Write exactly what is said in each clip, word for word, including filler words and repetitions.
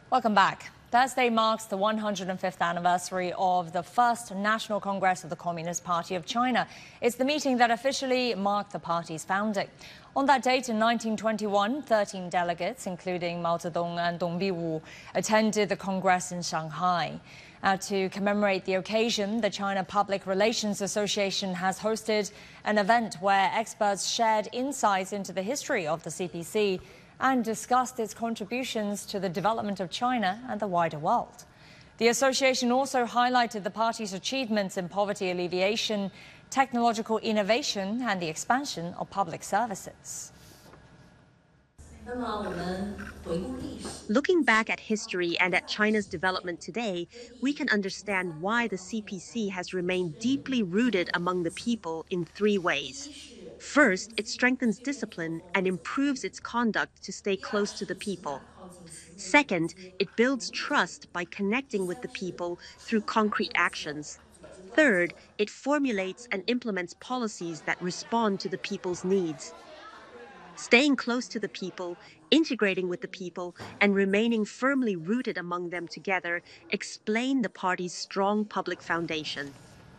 Welcome back. Thursday marks the one hundred fifth anniversary of the first National Congress of the Communist Party of China. It's the meeting that officially marked the party's founding. On that date in nineteen twenty-one, thirteen delegates, including Mao Zedong and Dong Biwu, attended the Congress in Shanghai. Uh, to commemorate the occasion, the China Public Relations Association has hosted an event where experts shared insights into the history of the C P C and discussed its contributions to the development of China and the wider world. The association also highlighted the party's achievements in poverty alleviation, technological innovation, and the expansion of public services. Looking back at history and at China's development today, we can understand why the C P C has remained deeply rooted among the people in three ways. First, it strengthens discipline and improves its conduct to stay close to the people. Second, it builds trust by connecting with the people through concrete actions. Third, it formulates and implements policies that respond to the people's needs. Staying close to the people, integrating with the people, and remaining firmly rooted among them together explain the party's strong public foundation.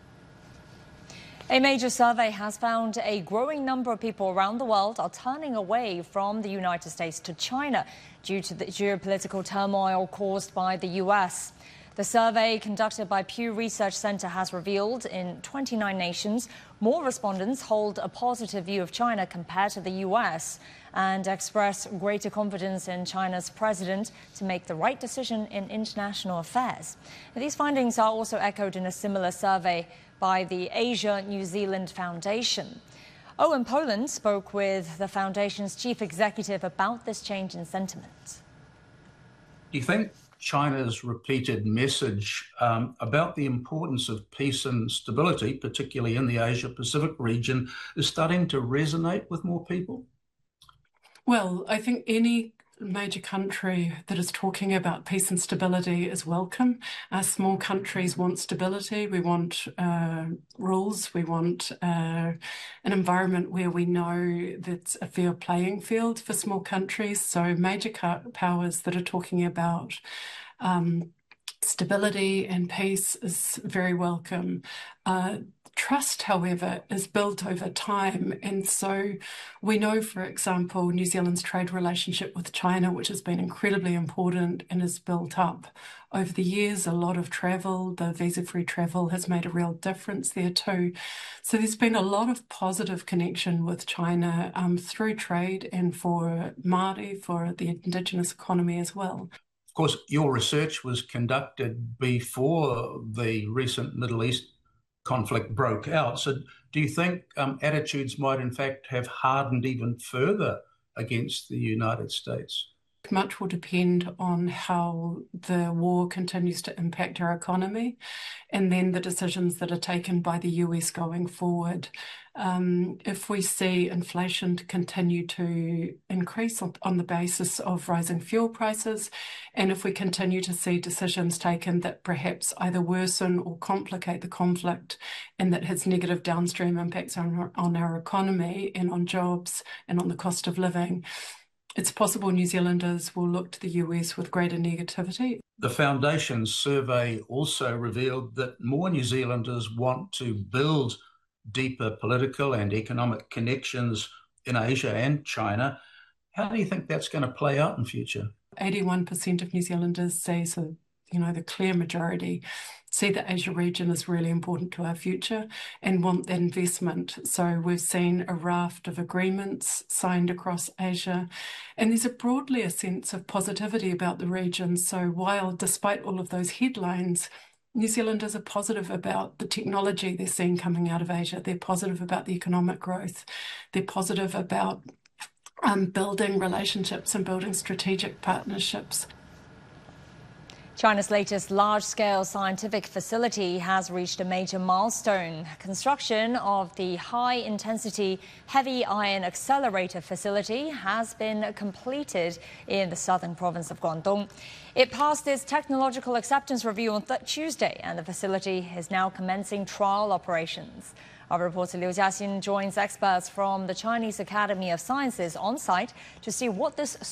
A major survey has found a growing number of people around the world are turning away from the United States to China due to the geopolitical turmoil caused by the U S. The survey conducted by Pew Research Center has revealed in twenty-nine nations, more respondents hold a positive view of China compared to the U S and express greater confidence in China's president to make the right decision in international affairs. These findings are also echoed in a similar survey by the Asia New Zealand Foundation. Owen Poland spoke with the foundation's chief executive about this change in sentiment. Do you think China's repeated message um, about the importance of peace and stability, particularly in the Asia-Pacific region, is starting to resonate with more people? Well, I think any major country that is talking about peace and stability is welcome. Our small countries want stability. We want uh, rules. We want uh, an environment where we know that's a fair playing field for small countries. So major powers that are talking about um, stability and peace is very welcome. Uh, Trust, however, is built over time. And so we know, for example, New Zealand's trade relationship with China, which has been incredibly important and is built up over the years. A lot of travel, the visa-free travel has made a real difference there too. So there's been a lot of positive connection with China um, through trade and for Māori, for the Indigenous economy as well. Of course, your research was conducted before the recent Middle East conflict broke out. So do you think um, attitudes might in fact have hardened even further against the United States? Much will depend on how the war continues to impact our economy and then the decisions that are taken by the U S going forward. Um, if we see inflation to continue to increase on the basis of rising fuel prices, and if we continue to see decisions taken that perhaps either worsen or complicate the conflict and that has negative downstream impacts on, on our economy and on jobs and on the cost of living, it's possible New Zealanders will look to the U S with greater negativity. The Foundation's survey also revealed that more New Zealanders want to build deeper political and economic connections in Asia and China. How do you think that's going to play out in future? eighty-one percent of New Zealanders say so. You know, the clear majority see the Asia region as really important to our future and want that investment. So we've seen a raft of agreements signed across Asia, and there's a broadly a sense of positivity about the region. So while, despite all of those headlines, New Zealanders are positive about the technology they're seeing coming out of Asia. They're positive about the economic growth. They're positive about um, building relationships and building strategic partnerships. China's latest large-scale scientific facility has reached a major milestone. Construction of the high-intensity heavy ion accelerator facility has been completed in the southern province of Guangdong. It passed its technological acceptance review on Tuesday, and the facility is now commencing trial operations. Our reporter Liu Jiaxin joins experts from the Chinese Academy of Sciences on site to see what this